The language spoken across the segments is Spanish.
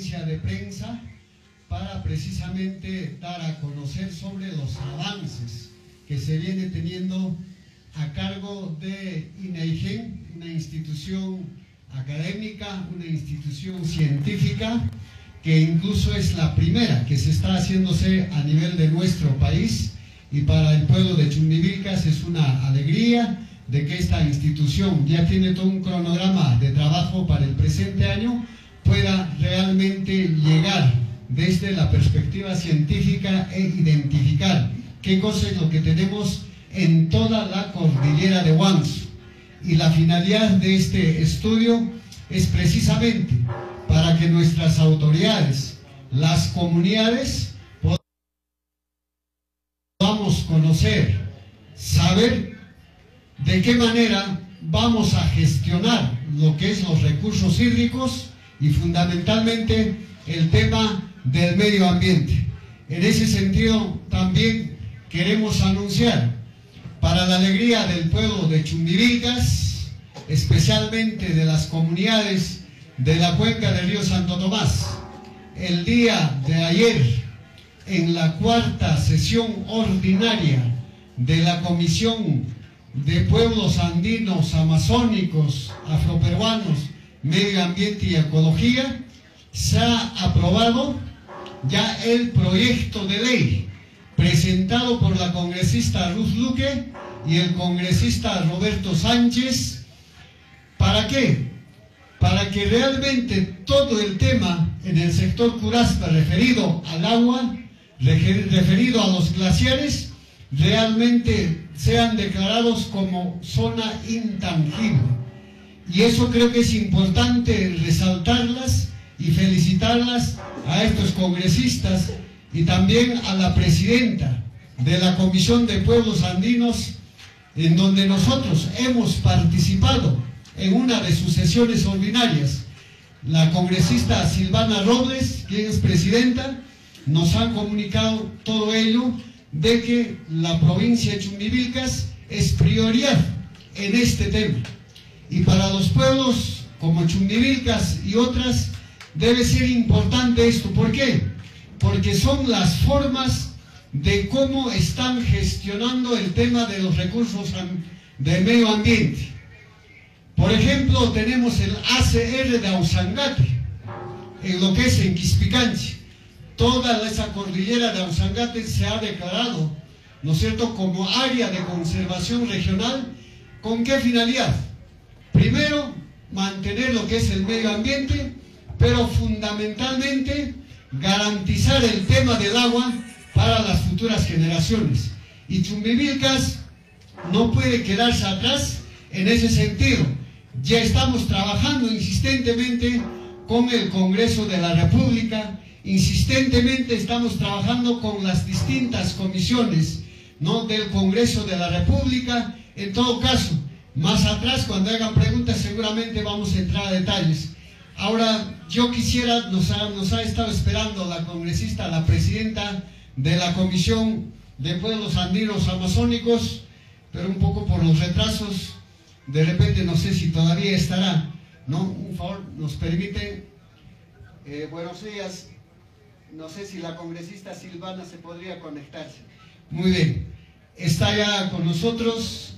conferencia de prensa para precisamente dar a conocer sobre los avances que se viene teniendo a cargo de INEIGEN, una institución académica, una institución científica, que incluso es la primera que se está haciéndose a nivel de nuestro país, y para el pueblo de Chumbivilcas es una alegría de que esta institución ya tiene todo un cronograma de trabajo para el presente año, pueda realmente llegar desde la perspectiva científica e identificar qué cosa es lo que tenemos en toda la cordillera de Huánuco. Y la finalidad de este estudio es precisamente para que nuestras autoridades, las comunidades, podamos conocer, saber de qué manera vamos a gestionar lo que es los recursos hídricos y fundamentalmente el tema del medio ambiente. En ese sentido también queremos anunciar, para la alegría del pueblo de Chumbivilcas, especialmente de las comunidades de la cuenca del río Santo Tomás, el día de ayer, en la cuarta sesión ordinaria de la Comisión de Pueblos Andinos, Amazónicos, Afroperuanos, Medio Ambiente y Ecología, se ha aprobado ya el proyecto de ley presentado por la congresista Ruth Luque y el congresista Roberto Sánchez. ¿Para qué? Para que realmente todo el tema en el sector Curaspa referido al agua, referido a los glaciares, realmente sean declarados como zona intangible. Y eso creo que es importante resaltarlas y felicitarlas a estos congresistas y también a la presidenta de la Comisión de Pueblos Andinos, en donde nosotros hemos participado en una de sus sesiones ordinarias. La congresista Silvana Robles, quien es presidenta, nos ha comunicado todo ello, de que la provincia de Chumbivilcas es prioridad en este tema. Y para los pueblos como Chumbivilcas y otras debe ser importante esto. ¿Por qué? Porque son las formas de cómo están gestionando el tema de los recursos del medio ambiente. Por ejemplo, tenemos el ACR de Ausangate, en lo que es en Quispicanchi. Toda esa cordillera de Ausangate se ha declarado, ¿no es cierto?, como área de conservación regional. ¿Con qué finalidad? Primero, mantener lo que es el medio ambiente, pero fundamentalmente garantizar el tema del agua para las futuras generaciones. Y Chumbivilcas no puede quedarse atrás en ese sentido. Ya estamos trabajando insistentemente con el Congreso de la República, insistentemente estamos trabajando con las distintas comisiones, ¿no?, del Congreso de la República. En todo caso, más atrás, cuando hagan preguntas, seguramente vamos a entrar a detalles. Ahora, yo quisiera, nos ha estado esperando la congresista, la presidenta de la Comisión de Pueblos Andinos Amazónicos, pero un poco por los retrasos, de repente no sé si todavía estará, ¿no? Un favor, nos permiten. Buenos días, no sé si la congresista Silvana se podría conectarse. Muy bien, está ya con nosotros.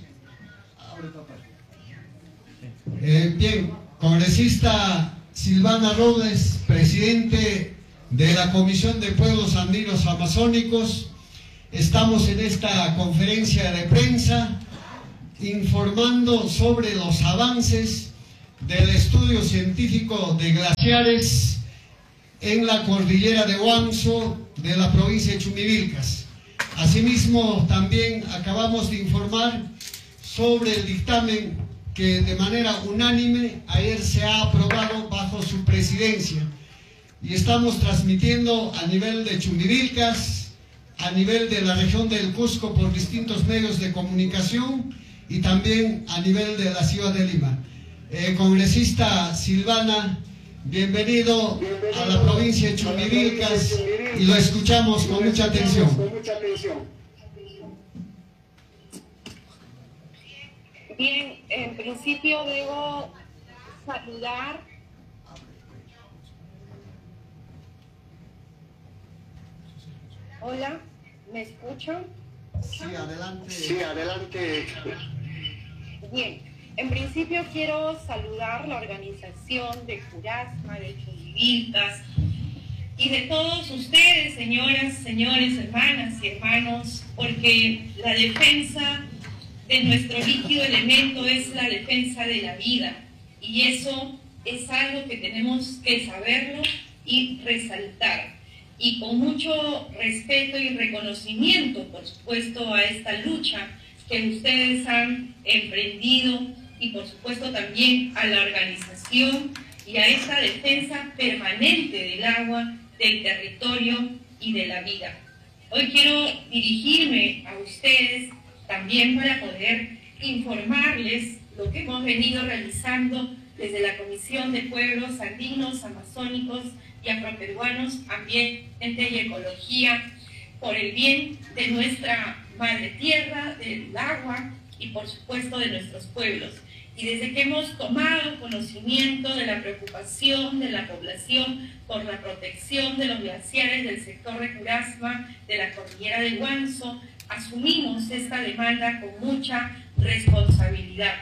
Bien, congresista Silvana Robles, presidente de la Comisión de Pueblos Andinos Amazónicos. Estamos en esta conferencia de prensa informando sobre los avances del estudio científico de glaciares en la cordillera de Huánuco de la provincia de Chumbivilcas. Asimismo, también acabamos de informar sobre el dictamen que de manera unánime ayer se ha aprobado bajo su presidencia, y estamos transmitiendo a nivel de Chumbivilcas, a nivel de la región del Cusco por distintos medios de comunicación y también a nivel de la ciudad de Lima. Congresista Silvana, bienvenido a la provincia de Chumbivilcas y lo escuchamos con mucha atención. Bien, en principio debo saludar Hola, ¿me escuchan? Sí, adelante. Sí, adelante. Bien, en principio quiero saludar la organización de Curasma, de Chumbivilcas y de todos ustedes, señoras, señores, hermanas y hermanos, porque la defensa de nuestro líquido elemento es la defensa de la vida, y eso es algo que tenemos que saberlo y resaltar. Y con mucho respeto y reconocimiento, por supuesto, a esta lucha que ustedes han emprendido, y por supuesto también a la organización y a esta defensa permanente del agua, del territorio y de la vida. Hoy quiero dirigirme a ustedes también para poder informarles lo que hemos venido realizando desde la Comisión de Pueblos Andinos, Amazónicos y Afroperuanos, Ambiente y Ecología, por el bien de nuestra madre tierra, del agua y por supuesto de nuestros pueblos. Y desde que hemos tomado conocimiento de la preocupación de la población por la protección de los glaciares del sector de Curasma, de la cordillera del Guanzo, asumimos esta demanda con mucha responsabilidad.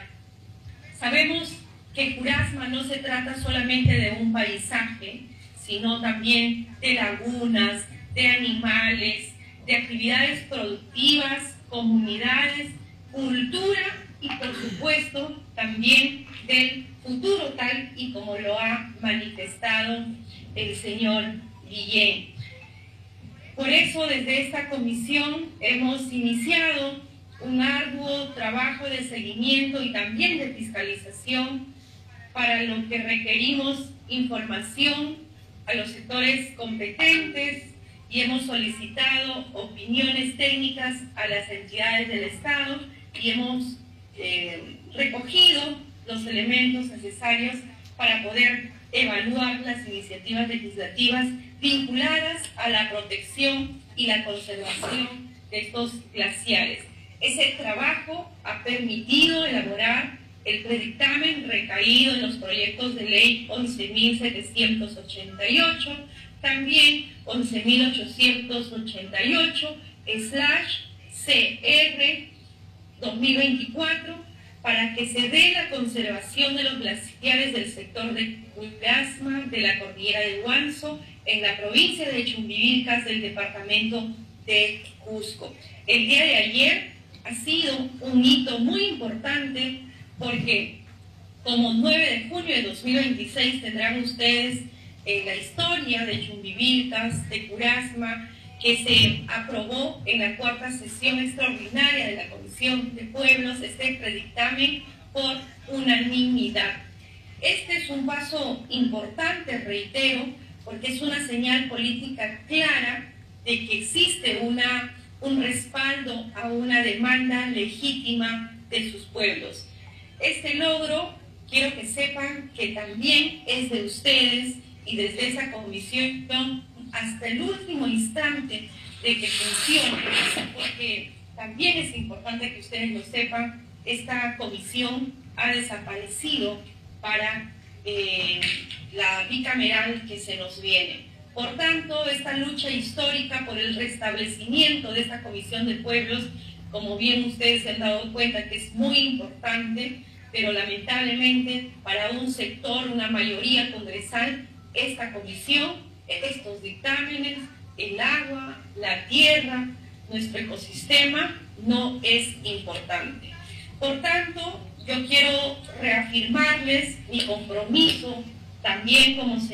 Sabemos que Curasma no se trata solamente de un paisaje, sino también de lagunas, de animales, de actividades productivas, comunidades, cultura y por supuesto también del futuro, tal y como lo ha manifestado el señor Guillén. Por eso desde esta comisión hemos iniciado un arduo trabajo de seguimiento y también de fiscalización, para lo que requerimos información a los sectores competentes, y hemos solicitado opiniones técnicas a las entidades del Estado y hemos recogido los elementos necesarios para poder evaluar las iniciativas legislativas vinculadas a la protección y la conservación de estos glaciares. Ese trabajo ha permitido elaborar el predictamen recaído en los proyectos de ley 11.788, también 11.888/CR 2024, para que se dé la conservación de los glaciares del sector de Curasma, de la cordillera del Guanzo, en la provincia de Chumbivilcas del departamento de Cusco. El día de ayer ha sido un hito muy importante, porque como 9 de junio de 2026 tendrán ustedes la historia de Chumbivilcas, de Curasma, que se aprobó en la 4ª sesión extraordinaria de la Comisión de Pueblos, este predictamen por unanimidad. Este es un paso importante, reitero, porque es una señal política clara de que existe un respaldo a una demanda legítima de sus pueblos. Este logro, quiero que sepan que también es de ustedes, y desde esa comisión hasta el último instante de que funcione, porque también es importante que ustedes lo sepan, esta comisión ha desaparecido para la bicameral que se nos viene. Por tanto, esta lucha histórica por el restablecimiento de esta Comisión de Pueblos, como bien ustedes se han dado cuenta que es muy importante, pero lamentablemente para un sector, una mayoría congresal, esta comisión, estos dictámenes, el agua, la tierra, nuestro ecosistema, no es importante. Por tanto, yo quiero reafirmarles mi compromiso también como